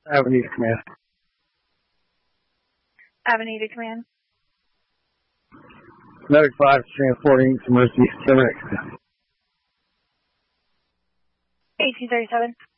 Avenue to command. Avenue to command. Medic 5 transporting to Mercy 7X. 1837.